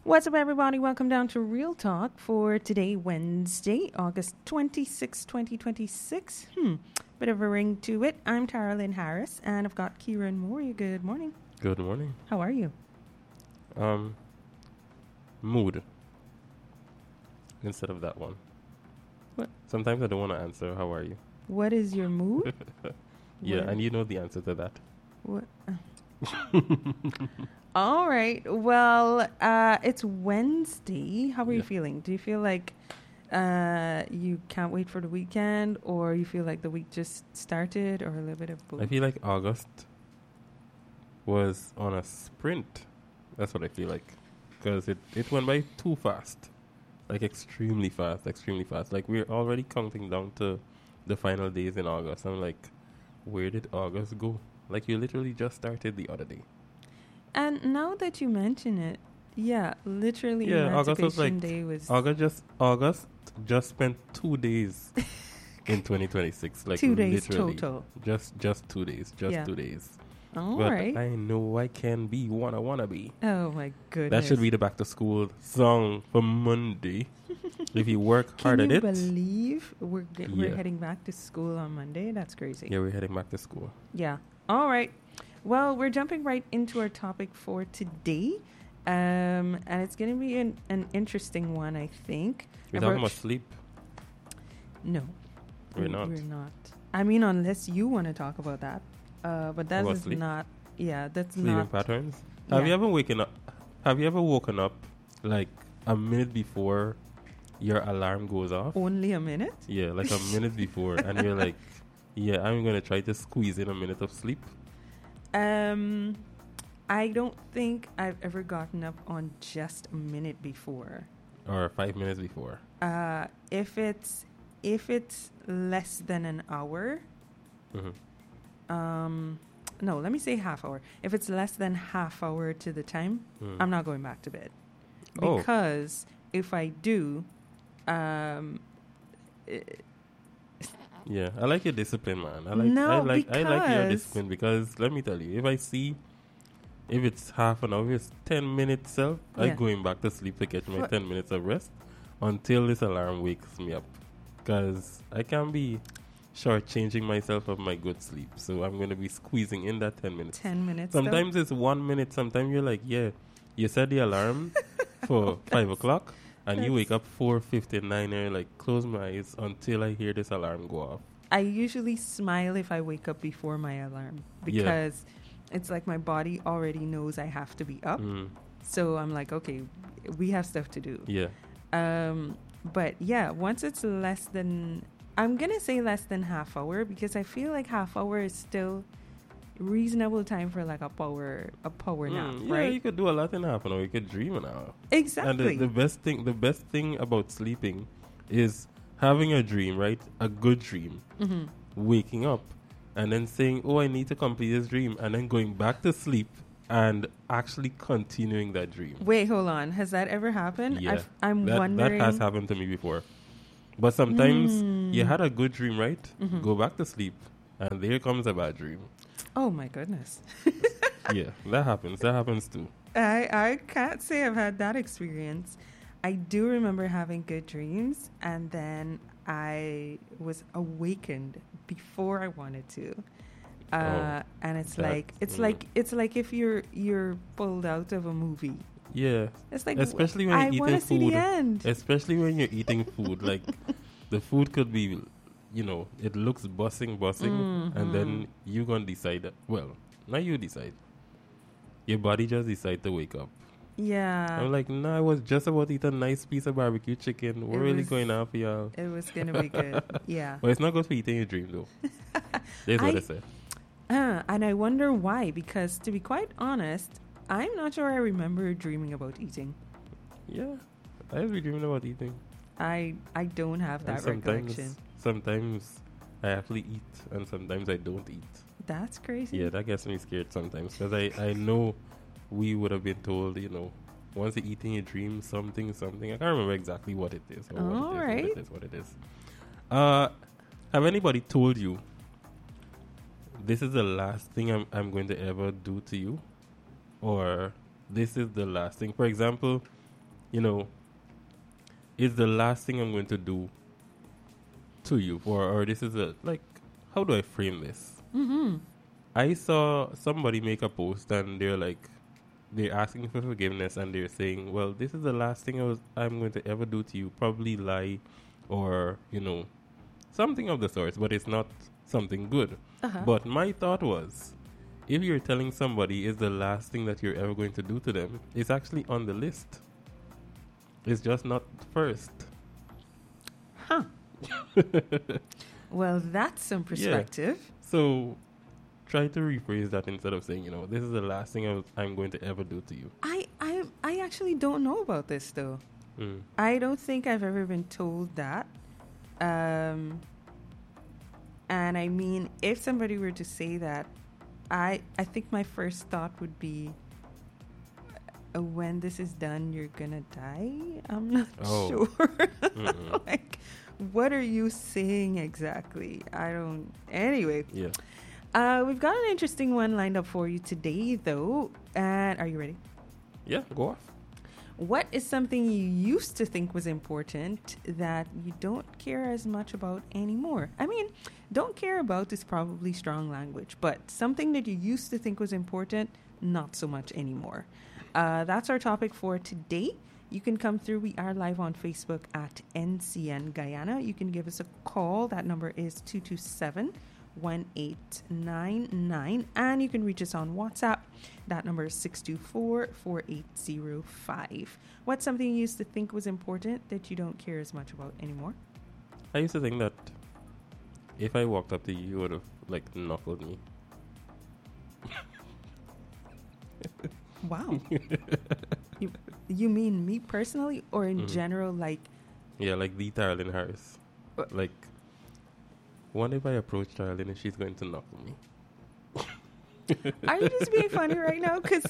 What's up, everybody? Welcome down to Real Talk for today, Wednesday, August 26, 2026. Bit of a ring to it. I'm Tara Lynn Harris, and I've got Kieran Moore. Good morning. Good morning. How are you? Mood. Instead of that one. What? Sometimes I don't want to answer, how are you? What is your mood? Yeah, What? and you know the answer to that. What? All right. Well, it's Wednesday. How are you Yeah. feeling? Do you feel like you can't wait for the weekend, or you feel like the week just started, or a little bit of both? I feel like August was on a sprint. That's what I feel like. Because it went by too fast. Like extremely fast, extremely fast. Like we're already counting down to the final days in August. I'm like, where did August go? Like you literally just started the other day. And now that you mention it, yeah, literally Yeah, August was Emancipation like Day was August just spent 2 days in 2026. Like 2 days literally, total. Just 2 days. Just Yeah. 2 days. All But right. I know I can be what I wanna be. Oh my goodness. That should be the back to school song for Monday. If you work hard Can at you it. believe we're Yeah. heading back to school on Monday? That's crazy. Yeah, we're heading back to school. Yeah. All right. Well, we're jumping right into our topic for today. And it's going to be an interesting one, I think. We're And talking about sleep. No. We're not. We're not. I mean, unless you want to talk about that. But that About is sleep? not. Yeah, that's Sleeping not. patterns. Yeah. Have you ever woken up like a minute before your alarm goes off? Only a minute? Yeah, like a minute before, and you're like, yeah, I'm gonna try to squeeze in a minute of sleep. I don't think I've ever gotten up on just a minute before. Or 5 minutes before. If it's less than an hour, Hmm. no, let me say half hour. If it's less than half hour to the time, I'm not going back to bed. Oh. Because if I do, Yeah, I like your discipline, man. I like your because- discipline because let me tell you, if it's half an hour, if it's 10 minutes self, Yeah. I'm going back to sleep to catch my What? 10 minutes of rest until this alarm wakes me up. Because I can't be shortchanging myself of my good sleep. So I'm going to be squeezing in that 10 minutes. 10 minutes. though. Sometimes it's 1 minute. Sometimes you're like, yeah, you set the alarm for 5 o'clock and you wake up 4:59 and you're like, close my eyes until I hear this alarm go off. I usually smile if I wake up before my alarm because it's like my body already knows I have to be up. So I'm like, okay, we have stuff to do. Yeah. But yeah, once it's less than, I'm going to say less than half hour because I feel like half hour is still reasonable time for like a power nap, Yeah, right? you could do a lot in half an hour. You could dream an hour. Exactly. And the best thing about sleeping is having a dream, right? A good dream. Waking up and then saying, oh, I need to complete this dream. And then going back to sleep and actually continuing that dream. Wait, hold on. Has that ever happened? Yeah. I'm wondering. That has happened to me before. But sometimes you had a good dream, right? Go back to sleep. And there comes a bad dream. Oh my goodness. Yeah, that happens. That happens too. I can't say I've had that experience. I do remember having good dreams, and then I was awakened before I wanted to. And it's like if you're pulled out of a movie. Yeah. It's like Especially when I you're want eating to see food. the end. Especially when you're eating food. Like, the food could be, it looks bossing, and then you're going to decide that, well, not you decide. Your body just decide to wake up. Yeah. I'm like, nah, I was just about to eat a nice piece of barbecue chicken. We're really going out for y'all. It was going to be good. Yeah. But it's not good for eating your dream, though. That's what I said. And I wonder why, because to be quite honest, I'm not sure I remember dreaming about eating. Yeah. I was dreaming about eating. I don't have And that recollection. Sometimes I actually eat, and sometimes I don't eat. That's crazy. Yeah, that gets me scared sometimes because I know we would have been told, once you eat in your dream, something. I can't remember exactly what it is. Or what it is. Have anybody told you this is the last thing I'm going to ever do to you? Or this is the last thing? For example, you know, is the last thing I'm going to do to you, or this is how do I frame this? Mm-hmm. I saw somebody make a post and they're asking for forgiveness and they're saying, well, this is the last thing I'm going to ever do to you, probably lie or, something of the sorts, but it's not something good. Uh-huh. But my thought was, if you're telling somebody is the last thing that you're ever going to do to them, it's actually on the list. It's just not first. Huh. Well, that's some perspective. So try to rephrase that instead of saying, this is the last thing I'm going to ever do to you. I actually don't know about this, though. Mm. I don't think I've ever been told that. And I mean, if somebody were to say that, I think my first thought would be, when this is done, you're gonna die? I'm not sure. Like, what are you saying exactly? I don't... Anyway. Yeah. We've got an interesting one lined up for you today, though. And are you ready? Yeah, go off. What is something you used to think was important that you don't care as much about anymore? I mean, don't care about is probably strong language, but something that you used to think was important, not so much anymore. That's our topic for today. You can come through. We are live on Facebook at NCN Guyana. You can give us a call. That number is 227-1899. And you can reach us on WhatsApp. That number is 624-4805. What's something you used to think was important that you don't care as much about anymore? I used to think that if I walked up to you, you would have knuckled me. Wow. You mean me personally or in general, like... Yeah, like the Tarlyn Harris. What if I approach Tarlyn and she's going to knuckle me? Are you just being funny right now? Because,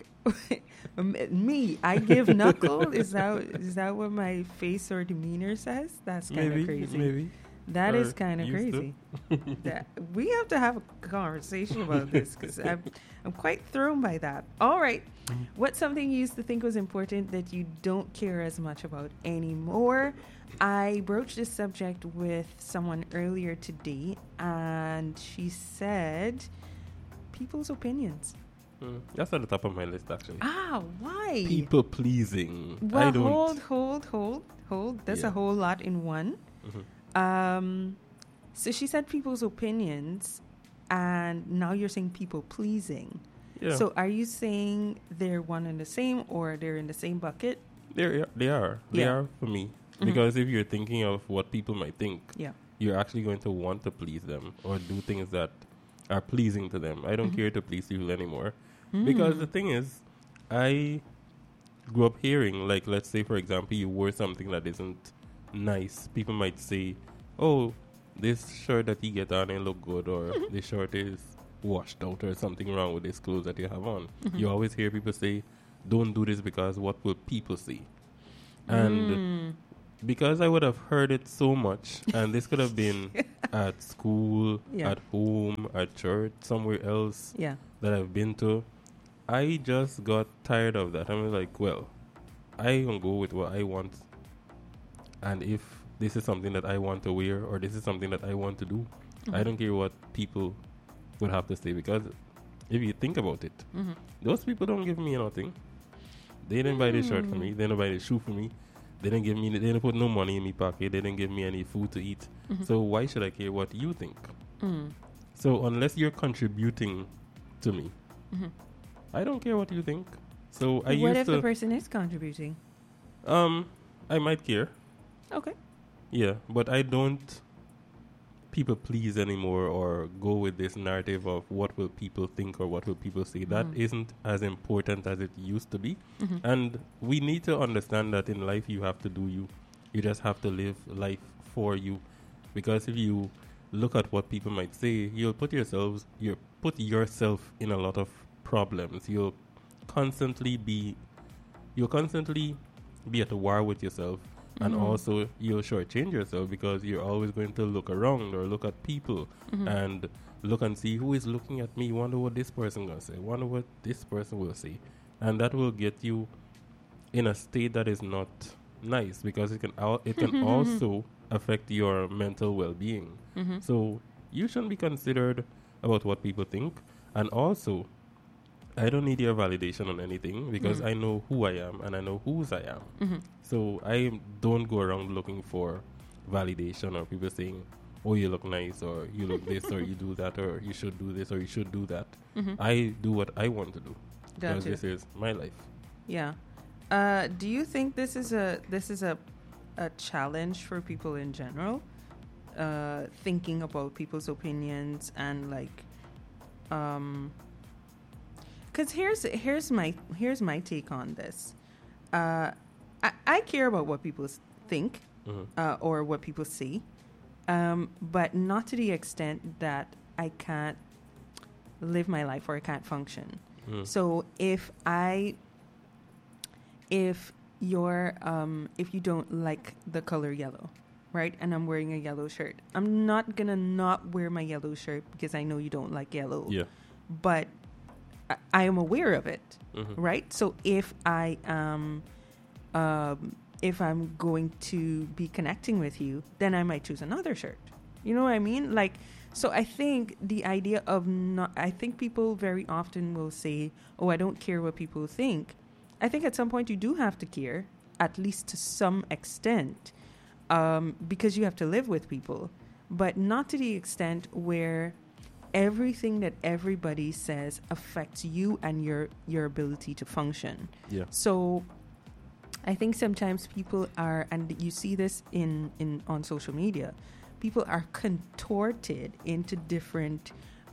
me, I give knuckle? Is that what my face or demeanor says? That's kind of crazy. Maybe. That is kind of crazy. We have to have a conversation about this because I'm quite thrown by that. All right. What's something you used to think was important that you don't care as much about anymore? I broached this subject with someone earlier today, and she said people's opinions. That's at the top of my list, actually. Why? People pleasing. Well, I don't... hold. That's a whole lot in one. So she said people's opinions, and now you're saying people pleasing. Yeah. So are you saying they're one and the same, or they're in the same bucket? They are. They are for me. Because if you're thinking of what people might think, you're actually going to want to please them or do things that are pleasing to them. I don't care to please people anymore. Because the thing is, I grew up hearing, let's say, for example, you wore something that isn't nice. People might say, oh, this shirt that you get on ain't look good, or this shirt is washed out, or something wrong with this clothes that you have on. You always hear people say, don't do this because what will people see? And because I would have heard it so much, and this could have been at school, at home, at church, somewhere else that I've been to, I just got tired of that. I'm like, well, I can go with what I want. And if this is something that I want to wear, or this is something that I want to do, I don't care what people would have to say. Because if you think about it, those people don't give me nothing. They didn't buy this shirt for me. They didn't buy this shoe for me. They didn't give me. They didn't put no money in my pocket. They didn't give me any food to eat. So why should I care what you think? So unless you're contributing to me, I don't care what you think. So what if the person is contributing? I might care. Okay. Yeah, but I don't people please anymore or go with this narrative of what will people think or what will people say. That isn't as important as it used to be. And we need to understand that in life you have to do you. You just have to live life for you. Because if you look at what people might say, you'll put yourself in a lot of problems. You'll constantly be at war with yourself. And also, you'll shortchange yourself because you're always going to look around or look at people and look and see who is looking at me. Wonder what this person going to say. Wonder what this person will say. And that will get you in a state that is not nice, because it can also affect your mental well-being. Mm-hmm. So you shouldn't be considered about what people think. And also, I don't need your validation on anything, because I know who I am and I know whose I am. Mm-hmm. So I don't go around looking for validation or people saying, oh, you look nice, or you look this, or you do that, or you should do this, or you should do that. Mm-hmm. I do what I want to do, because Gotcha. this is my life. Yeah. Do you think this is a challenge for people in general? Thinking about people's opinions and like, because here's my take on this. I care about what people think or what people see, but not to the extent that I can't live my life or I can't function. So if you don't like the color yellow, right, and I'm wearing a yellow shirt, I'm not gonna not wear my yellow shirt because I know you don't like yellow. Yeah. But I am aware of it, Mm-hmm. right? So if I'm going to be connecting with you, then I might choose another shirt. You know what I mean? Like, so I think the idea of I think people very often will say, oh, I don't care what people think. I think at some point you do have to care, at least to some extent, because you have to live with people, but not to the extent where everything that everybody says affects you and your ability to function. Yeah. So I think sometimes people are, and you see this on social media, people are contorted into different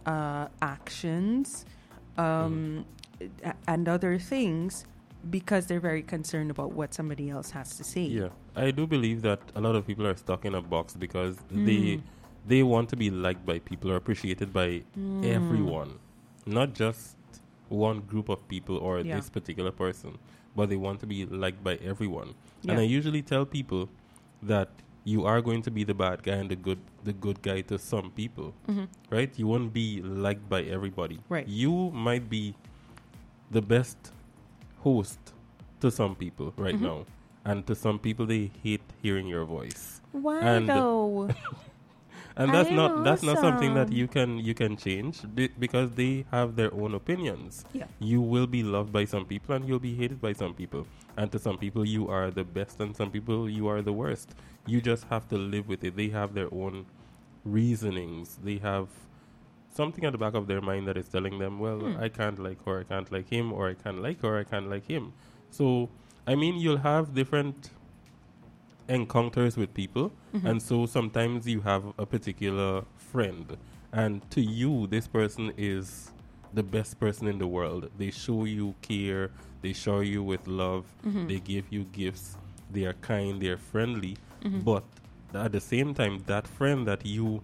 actions and other things because they're very concerned about what somebody else has to say. Yeah, I do believe that a lot of people are stuck in a box because they want to be liked by people or appreciated by everyone, not just one group of people or this particular person, but they want to be liked by everyone. Yeah. And I usually tell people that you are going to be the bad guy and the good guy to some people, right? You won't be liked by everybody. Right. You might be the best host to some people right now, and to some people they hate hearing your voice. Why though? And that's not awesome. something that you can change because they have their own opinions. Yeah. You will be loved by some people and you'll be hated by some people. And to some people you are the best and some people you are the worst. You just have to live with it. They have their own reasonings. They have something at the back of their mind that is telling them, well, I can't like her, I can't like him, or I can't like her, I can't like him. So, I mean, you'll have different encounters with people, and so sometimes you have a particular friend, and to you, this person is the best person in the world. They show you care, they show you with love, they give you gifts, they are kind, they are friendly, but at the same time, that friend that you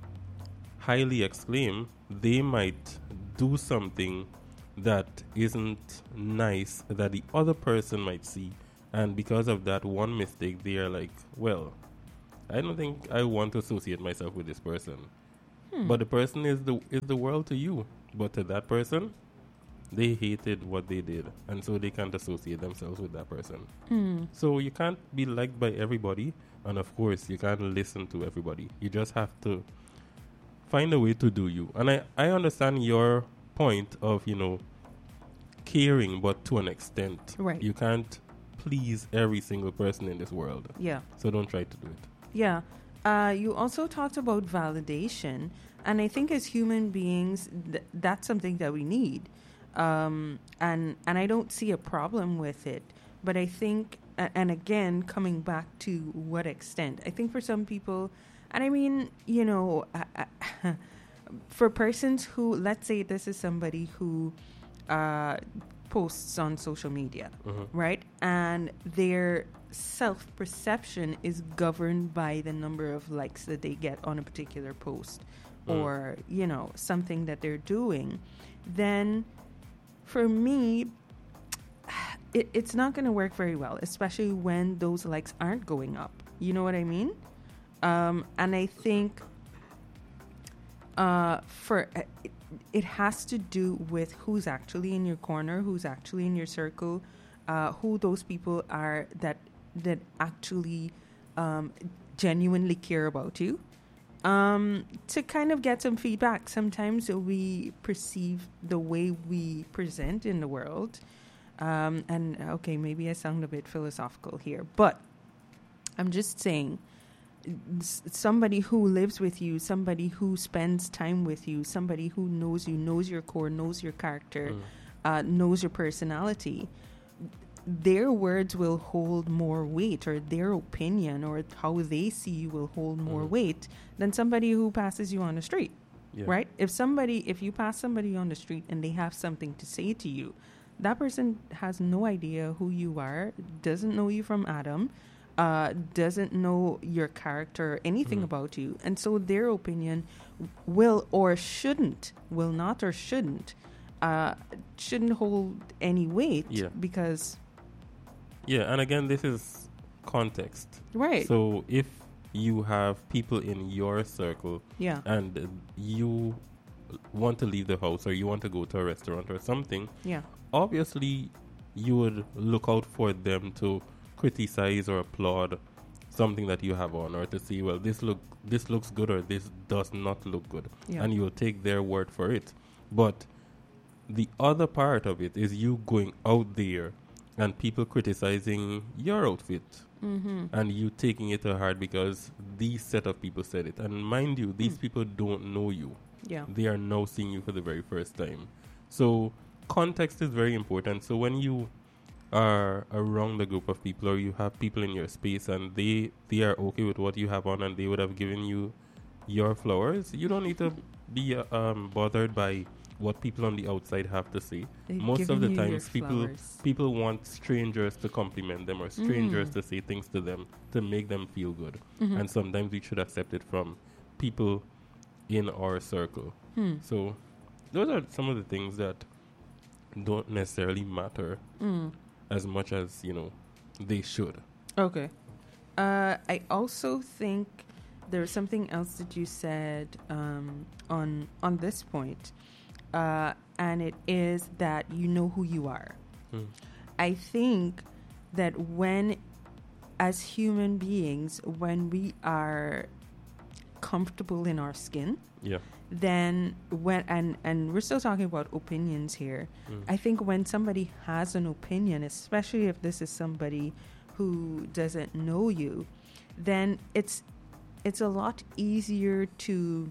highly exclaim, they might do something that isn't nice that the other person might see, and because of that one mistake they are like, well, I don't think I want to associate myself with this person. But the person is the world to you, but to that person they hated what they did, and so they can't associate themselves with that person. So you can't be liked by everybody, and of course you can't listen to everybody. You just have to find a way to do you. And I understand your point of, caring, but to an extent. Right. You can't please every single person in this world. Yeah. So don't try to do it. Yeah. You also talked about validation, and I think as human beings, that's something that we need. And I don't see a problem with it. But I think, and again, coming back to what extent, I think for some people, and I mean, for persons who, let's say this is somebody who posts on social media, right? And their self-perception is governed by the number of likes that they get on a particular post or, something that they're doing. Then for me, it's not going to work very well, especially when those likes aren't going up. You know what I mean? And I think it has to do with who's actually in your corner, who's actually in your circle, who those people are that actually genuinely care about you. To kind of get some feedback. Sometimes we perceive the way we present in the world. And okay, maybe I sound a bit philosophical here, but I'm just saying, somebody who lives with you, somebody who spends time with you, somebody who knows you, knows your core, knows your character, knows your personality, their words will hold more weight, or their opinion or how they see you will hold more weight than somebody who passes you on the street. Yeah. Right? If you pass somebody on the street and they have something to say to you, that person has no idea who you are, doesn't know you from Adam, doesn't know your character or anything about you. And so their opinion will not or shouldn't hold any weight. Yeah. Because... Yeah, and again, this is context. Right. So if you have people in your circle Yeah. and you want to leave the house or you want to go to a restaurant or something, Yeah. obviously you would look out for them to criticize or applaud something that you have on, or to see, well, this looks good or this does not look good. Yeah. And you'll take their word for it. But the other part of it is you going out there and people criticizing your outfit, and you taking it to heart because these set of people said it. And mind you, these people don't know you. Yeah. They are now seeing you for the very first time. So context is very important. So when you are around a group of people, or you have people in your space and they are okay with what you have on and they would have given you your flowers, you don't need to be bothered by what people on the outside have to say. They've Most of the given you your times flowers. people want strangers to compliment them or strangers to say things to them to make them feel good. And sometimes we should accept it from people in our circle. So those are some of the things that don't necessarily matter as much as, they should. Okay. I also think there's something else that you said on this point, and it is that you know who you are. I think that as human beings, when we are comfortable in our skin, then and we're still talking about opinions here. I think when somebody has an opinion, especially if this is somebody who doesn't know you, then it's a lot easier to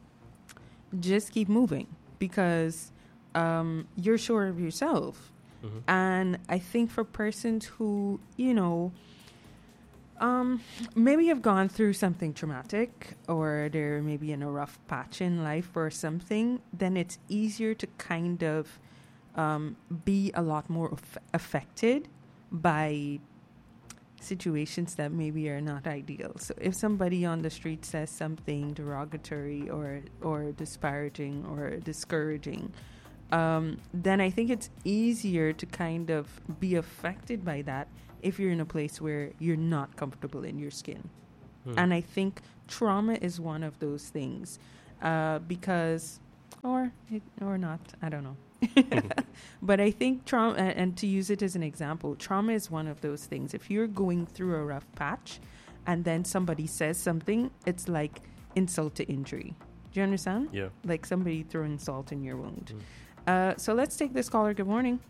just keep moving because you're sure of yourself. And I think for persons who, maybe have gone through something traumatic, or they're maybe in a rough patch in life or something, then it's easier to kind of be a lot more affected by situations that maybe are not ideal. So if somebody on the street says something derogatory or disparaging or discouraging, then I think it's easier to kind of be affected by that if you're in a place where you're not comfortable in your skin. And I think trauma is one of those things, because, or not, I don't know. But I think trauma, and to use it as an example, trauma is one of those things. If you're going through a rough patch and then somebody says something, it's like insult to injury. Do you understand? Yeah. Like somebody throwing salt in your wound. So let's take this caller. Good morning.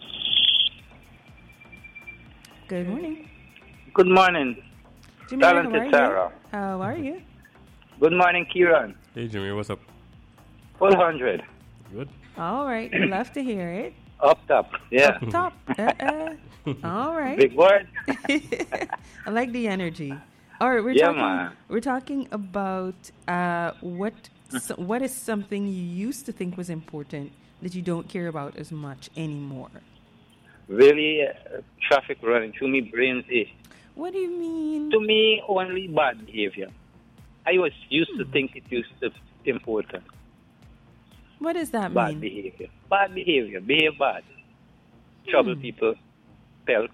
Good morning. Good morning. Jimmy, how Talented are Sarah. you? How are you? Good morning, Kieran. Hey, Jimmy, what's up? Full 100. Good? All right. Love to hear it. Up top. Yeah. Up top. All right. Big word. I like the energy. All right, we're talking about what is something you used to think was important that you don't care about as much anymore. Really, traffic running through me brains is, What do you mean? to me, only bad behavior. I was used to think it used to important. What does that Bad mean? behavior. Bad behavior. Behave bad. Trouble people. Pelt.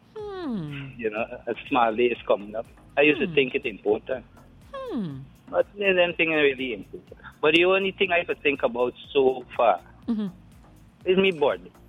A small day is coming up. I used to think it important. But there's anything really important. But the only thing I could think about so far is me bored.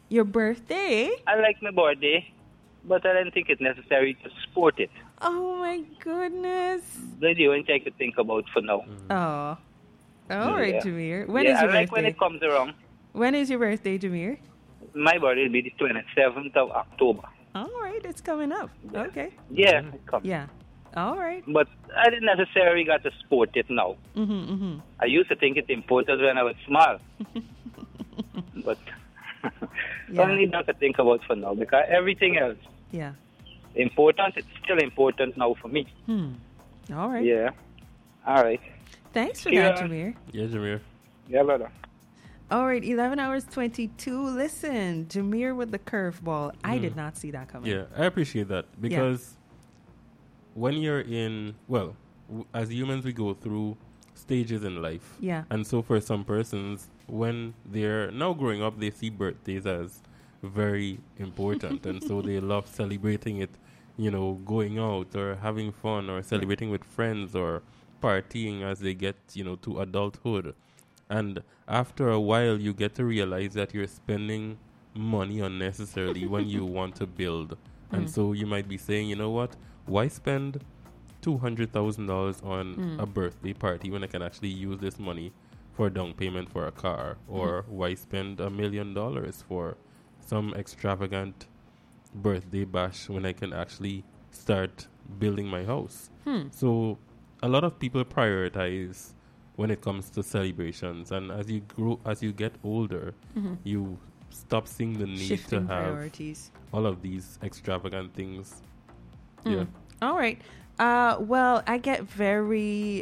Your birthday? I like my birthday, but I didn't think it necessary to sport it. Oh my goodness. That's the only thing I could think about for now. Oh. All right, Yeah. Jameer. When Yeah, is I your like when birthday? it comes around. When is your birthday, Jameer? My birthday will be the 27th of October. All right, it's coming up. Okay. Yeah, it comes. Yeah. All right. But I didn't necessarily got to sport it now. Mm-hmm. I used to think it important when I was small. But Yeah. only not to think about for now because everything else Yeah. important, it's still important now for me. All right. Yeah. All right. Thanks for Yeah. that, Jameer. Yeah, Jameer. Yeah, brother. All right, 11 hours 22. Listen, Jameer with the curveball. I did not see that coming. Yeah, I appreciate that because when you're in, well, as humans, we go through stages in life. Yeah. And so for some persons, when they're now growing up, they see birthdays as very important. And so they love celebrating it, you know, going out or having fun or celebrating with friends or partying as they get, you know, to adulthood. And after a while, you get to realize that you're spending money unnecessarily when you want to build. And so you might be saying, you know what? Why spend $200,000 on a birthday party when I can actually use this money for a down payment for a car? Or why spend $1 million for some extravagant birthday bash when I can actually start building my house? So a lot of people prioritize when it comes to celebrations, and as you grow, as you get older, you stop seeing the need Shifting to have priorities. all of these extravagant things. Mm. Yeah. All right. Well, I get very,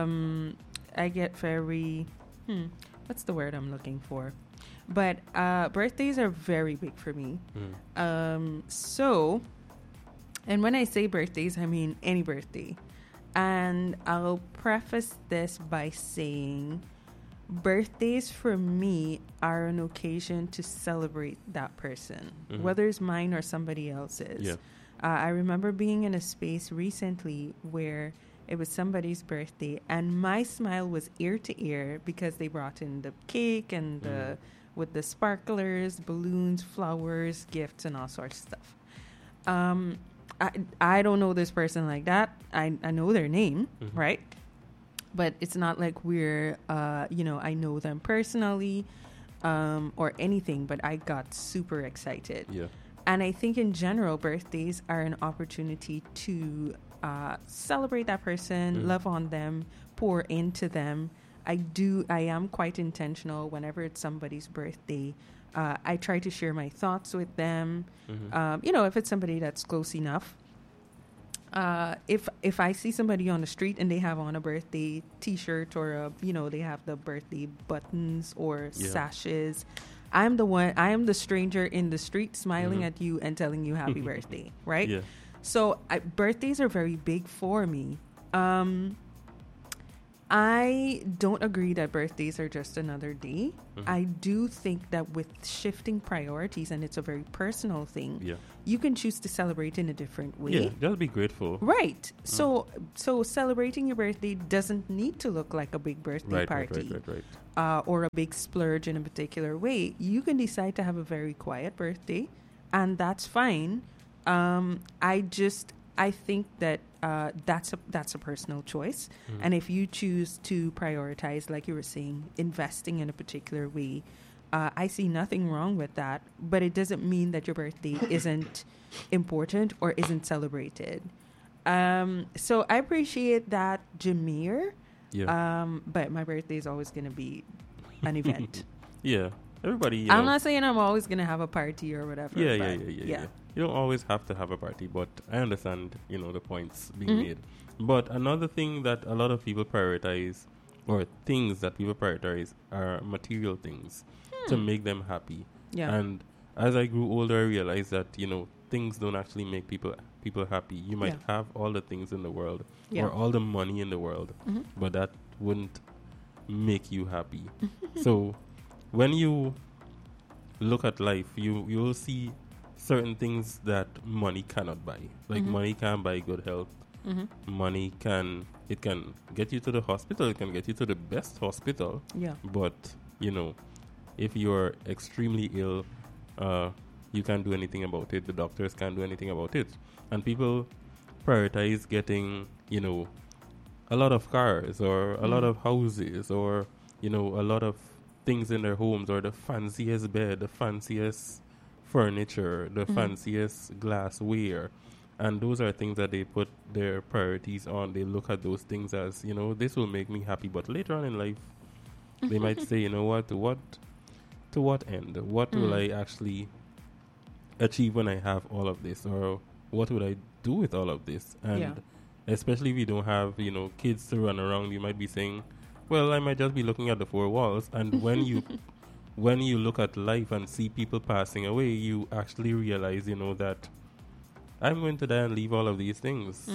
what's the word I'm looking for? But birthdays are very big for me. So, and when I say birthdays, I mean any birthday. And I'll preface this by saying birthdays for me are an occasion to celebrate that person, whether it's mine or somebody else's. Yeah. I remember being in a space recently where it was somebody's birthday and my smile was ear to ear because they brought in the cake and the with the sparklers, balloons, flowers, gifts, and all sorts of stuff. I don't know this person like that. I know their name, right? But it's not like we're, I know them personally or anything, but I got super excited. Yeah. And I think in general, birthdays are an opportunity to celebrate that person, love on them, pour into them. I am quite intentional whenever it's somebody's birthday. I try to share my thoughts with them. If it's somebody that's close enough. If I see somebody on the street and they have on a birthday T-shirt or they have the birthday buttons or sashes, I am the stranger in the street smiling at you and telling you happy birthday, right? Yeah. So birthdays are very big for me. I don't agree that birthdays are just another day. I do think that with shifting priorities, and it's a very personal thing, you can choose to celebrate in a different way. Yeah, just be grateful. Right. So celebrating your birthday doesn't need to look like a big birthday party. Right. Or a big splurge in a particular way. You can decide to have a very quiet birthday, and that's fine. I think that that's a personal choice. And if you choose to prioritize, like you were saying, investing in a particular way, I see nothing wrong with that. But it doesn't mean that your birthday isn't important or isn't celebrated. So I appreciate that, Jameer. Yeah. But my birthday is always going to be an event. Yeah. Everybody. I'm not saying I'm always going to have a party or whatever. Yeah. You don't always have to have a party, but I understand, the points being made. But another thing that a lot of people prioritize, or things that people prioritize, are material things to make them happy. Yeah. And as I grew older, I realized that, things don't actually make people happy. You might have all the things in the world or all the money in the world, but that wouldn't make you happy. So when you look at life, you will see certain things that money cannot buy. Like money can't buy good health. Money can get you to the hospital. It can get you to the best hospital. Yeah. But if you're extremely ill, you can't do anything about it. The doctors can't do anything about it. And people prioritize getting, a lot of cars or a lot of houses or, a lot of things in their homes or the fanciest bed, the fanciest furniture, the fanciest glassware. And those are things that they put their priorities on. They look at those things as, this will make me happy. But later on in life, they might say, to what end? What will I actually achieve when I have all of this? Or what would I do with all of this? And especially if you don't have, kids to run around, you might be saying, well, I might just be looking at the four walls. And when you look at life and see people passing away, you actually realize, that I'm going to die and leave all of these things.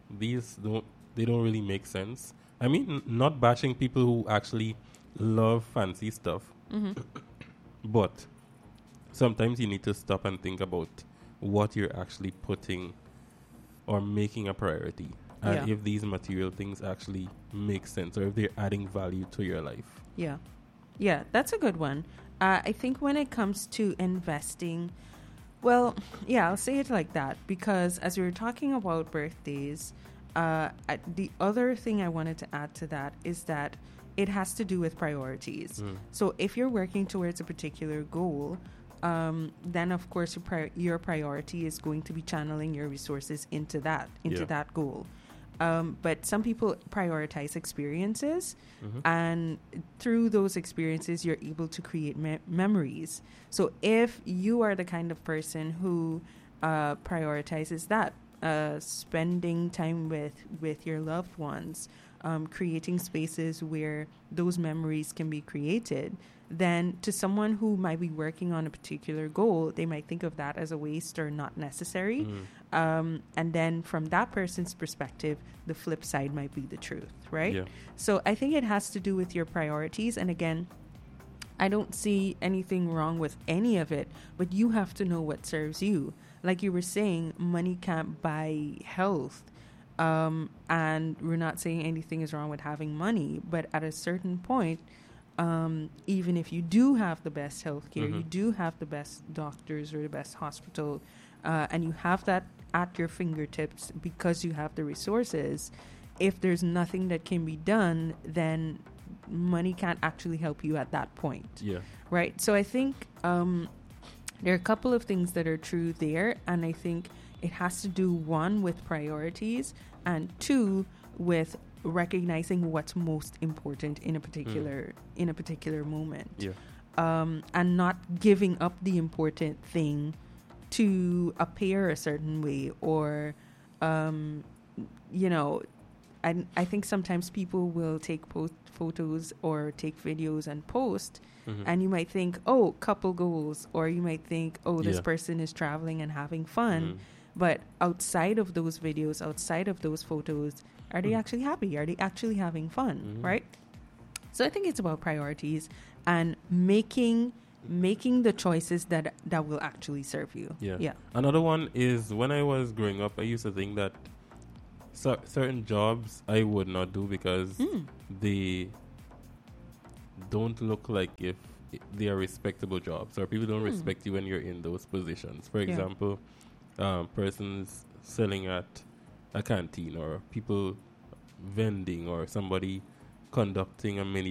They don't really make sense. I mean, not bashing people who actually love fancy stuff. But sometimes you need to stop and think about what you're actually putting or making a priority. And if these material things actually make sense or if they're adding value to your life. Yeah. Yeah, that's a good one. I think when it comes to investing, well, yeah, I'll say it like that because as we were talking about birthdays, the other thing I wanted to add to that is that it has to do with priorities. So if you're working towards a particular goal, then of course your priority is going to be channeling your resources into that goal. But some people prioritize experiences, and through those experiences, you're able to create memories. So if you are the kind of person who prioritizes that, spending time with your loved ones, creating spaces where those memories can be created, then to someone who might be working on a particular goal, they might think of that as a waste or not necessary. And then from that person's perspective, the flip side might be the truth, right? Yeah. So I think it has to do with your priorities. And again, I don't see anything wrong with any of it, but you have to know what serves you. Like you were saying, money can't buy health. And we're not saying anything is wrong with having money, but at a certain point, even if you do have the best healthcare, you do have the best doctors or the best hospital, and you have that at your fingertips because you have the resources, if there's nothing that can be done, then money can't actually help you at that point. Yeah. Right? So I think there are a couple of things that are true there, and I think it has to do, one, with priorities, and two, with recognizing what's most important in a particular moment. Yeah. And not giving up the important thing to appear a certain way, or I think sometimes people will take photos or take videos and post, and you might think, oh, couple goals, or you might think, oh, this person is traveling and having fun. But outside of those videos, outside of those photos, are they actually happy? Are they actually having fun? Right? So I think it's about priorities and making the choices that will actually serve you. Yeah. Another one is, when I was growing up, I used to think that certain jobs I would not do because they don't look like if they are respectable jobs, or people don't respect you when you're in those positions. For example, persons selling at a canteen, or people vending, or somebody conducting a mini